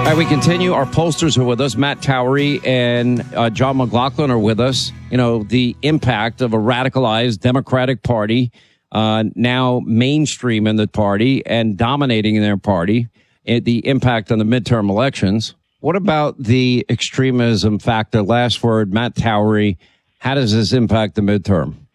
All right, we continue. Our pollsters are with us. Matt Towery and John McLaughlin are with us. You know, the impact of a radicalized Democratic Party now mainstream in the party and dominating in their party, the impact on the midterm elections. What about the extremism factor? Last word, Matt Towery. How does this impact the midterm?